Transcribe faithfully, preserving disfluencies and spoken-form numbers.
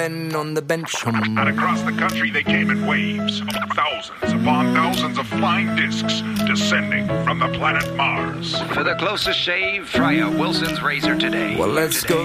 and on the bench. And across the country they came in waves, thousands upon thousands of flying discs descending from the planet Mars. For the closest shave, try a Wilson's razor today. Well, let's go.